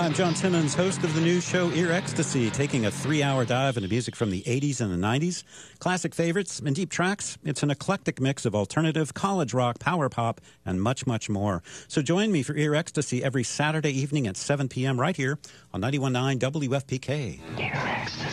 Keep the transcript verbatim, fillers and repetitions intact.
Hi, I'm John Timmons, host of the new show Ear Ecstasy, taking a three-hour dive into music from the eighties and the nineties, classic favorites, and deep tracks. It's an eclectic mix of alternative, college rock, power pop, and much, much more. So join me for Ear Ecstasy every Saturday evening at seven p.m. right here on ninety-one point nine W F P K. Ear Ecstasy.